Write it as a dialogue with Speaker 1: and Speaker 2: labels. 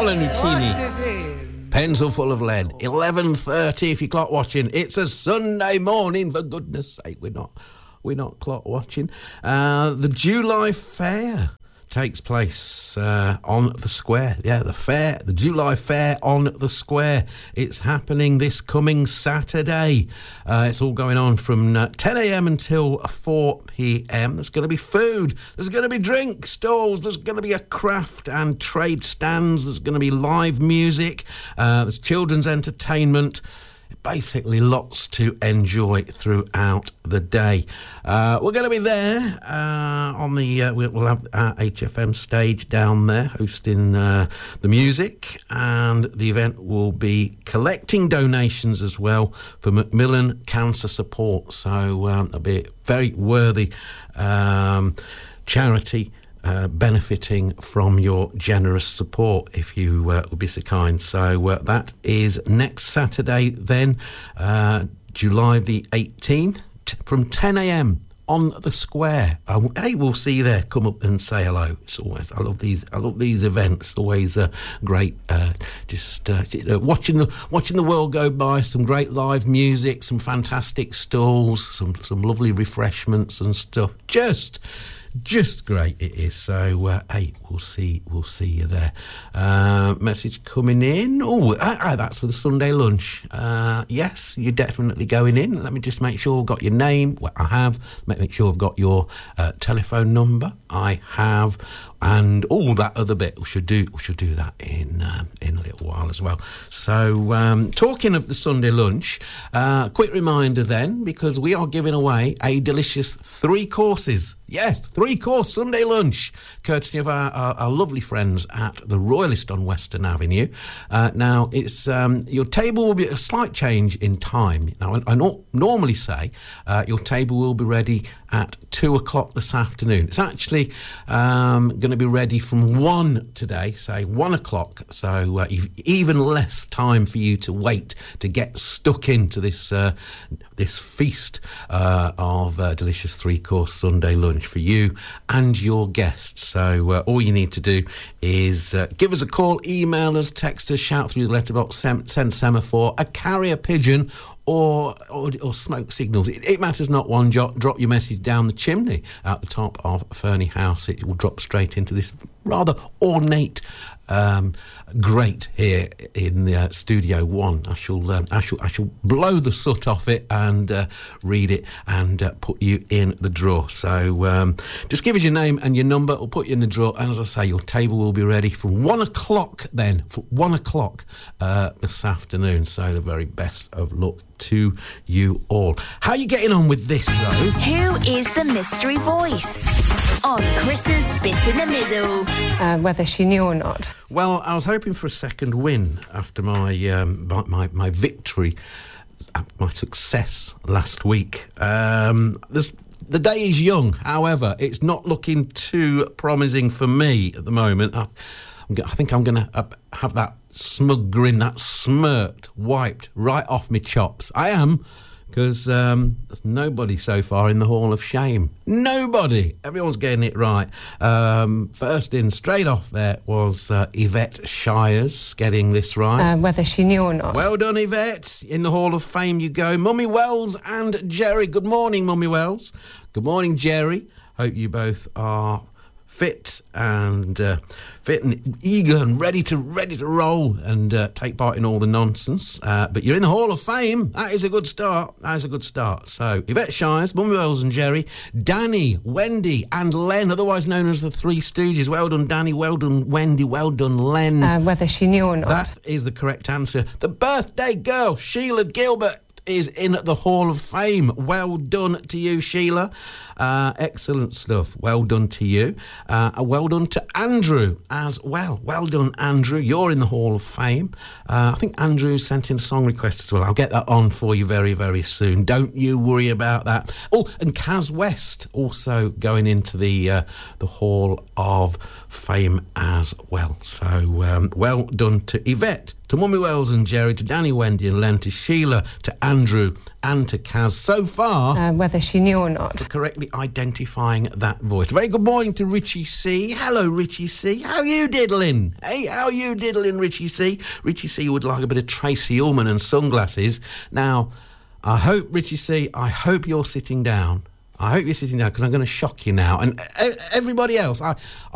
Speaker 1: Paolo Nutini. Pencil Full of Lead. 11:30 if you're clock watching. It's a Sunday morning, for goodness sake. We're not clock watching. The July Fair takes place on the Square. Yeah, the July Fair on the Square. It's happening this coming Saturday. It's all going on from 10 a.m. until 4 p.m. There's going to be food. There's going to be drink stalls. There's going to be a craft and trade stands. There's going to be live music. There's children's entertainment. Basically, lots to enjoy throughout the day. We're going to be there on the. We'll have our HFM stage down there hosting the music, and the event will be collecting donations as well for Macmillan Cancer Support. So it'll be a very worthy charity. Benefiting from your generous support, if you would be so kind. So that is next Saturday then, July the 18th, from 10 a.m. on the Square. Hey, we'll see you there. Come up and say hello. It's always, I love these events. Always great. Watching the world go by. Some great live music, some fantastic stalls, some lovely refreshments and stuff. Just great it is. So hey, we'll see you there. Message coming in. That's for the Sunday lunch. Yes, you're definitely going in. Let me just make sure I've got your name. Well, I have. Make sure I've got your telephone number. I have. And all that other bit, we should do that in a little while as well. So, talking of the Sunday lunch, quick reminder then, because we are giving away a delicious 3 courses. Yes, 3-course Sunday lunch, courtesy of our lovely friends at the Royalist on Western Avenue. Now, it's your table will be a slight change in time. Now, I normally say your table will be ready at 2 o'clock this afternoon. It's actually going to be ready from 1 today, say 1 o'clock. So even less time for you to wait to get stuck into this feast of delicious 3-course Sunday lunch for you and your guests. So all you need to do is give us a call, email us, text us, shout through the letterbox, send semaphore, a carrier pigeon, or smoke signals. It matters not one jot. Drop your message down the chimney at the top of Fernie House. It will drop straight into this rather ornate grate here in the Studio One. I shall blow the soot off it and read it and put you in the draw. So just give us your name and your number. We'll put you in the draw. And as I say, your table will be ready from 1 o'clock then, for 1 o'clock this afternoon. So the very best of luck to you all. How are you getting on with this, though?
Speaker 2: Who is the mystery voice? On Chris's Bit in the Middle.
Speaker 3: Whether she knew or not.
Speaker 1: Well, I was hoping for a second win after my victory, my success last week. The day is young, however, it's not looking too promising for me at the moment. I think I'm going to have that smug grin, that smirk wiped right off my chops. I am, because there's nobody so far in the Hall of Shame. Nobody. Everyone's getting it right. First in, straight off there, was Yvette Shires getting this right.
Speaker 3: Whether she knew or not.
Speaker 1: Well done, Yvette. In the Hall of Fame you go. Mummy Wells and Jerry. Good morning, Mummy Wells. Good morning, Jerry. Hope you both are fit and eager and ready to roll and take part in all the nonsense. But you're in the Hall of Fame. That is a good start. So Yvette Shires, Mummy Wells and Jerry, Danny, Wendy and Len, otherwise known as the Three Stooges. Well done, Danny. Well done, Wendy. Well done, Len.
Speaker 3: Whether she knew or not.
Speaker 1: That is the correct answer. The birthday girl, Sheila Gilbert, is in the Hall of Fame. Well done to you, Sheila. Excellent stuff. Well done to you. Well done to Andrew as well. Well done, Andrew. You're in the Hall of Fame. I think Andrew sent in a song request as well. I'll get that on for you very, very soon. Don't you worry about that. Oh, and Kaz West also going into the Hall of Fame as well. So well done to Yvette. to Mummy Wells and Jerry, to Danny, Wendy and Len, to Sheila, to Andrew and to Kaz. So far,
Speaker 3: whether she knew or not.
Speaker 1: for correctly identifying that voice. Very good morning to Richie C. Hello, Richie C. How you diddling? Hey, how you diddling, Richie C? Richie C would like a bit of Tracy Ullman and sunglasses. Now, I hope, Richie C, I hope you're sitting down. I hope you're sitting down because I'm going to shock you now. And everybody else,